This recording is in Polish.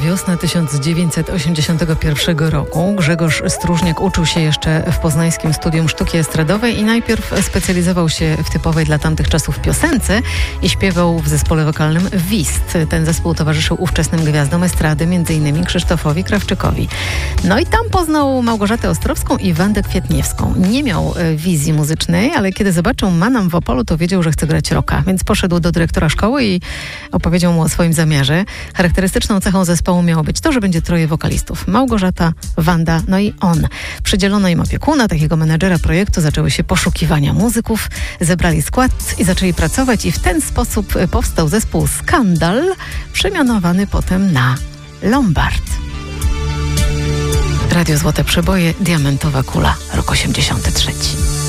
wiosnę 1981 roku. Grzegorz Stróżniak uczył się jeszcze w poznańskim Studium Sztuki Estradowej i najpierw specjalizował się w typowej dla tamtych czasów piosence i śpiewał w zespole wokalnym WIST. Ten zespół towarzyszył ówczesnym gwiazdom estrady, m.in. Krzysztofowi Krawczykowi. No i tam poznał Małgorzatę Ostrowską i Wandę Kwietniewską. Nie miał wizji muzycznej, ale kiedy zobaczył Manam w Opolu, to wiedział, że chce grać rocka, więc poszedł do dyrektora szkoły i opowiedział mu o swoim zamierze. Charakterystyczną cechą zespołu miało być to, że będzie troje wokalistów. Małgorzata, Wanda, no i on. Przydzielono im opiekuna, takiego menadżera projektu. Zaczęły się poszukiwania muzyków, zebrali skład i zaczęli pracować i w ten sposób powstał zespół Skandal, przemianowany potem na Lombard. Radio Złote Przeboje, Diamentowa Kula, rok 83.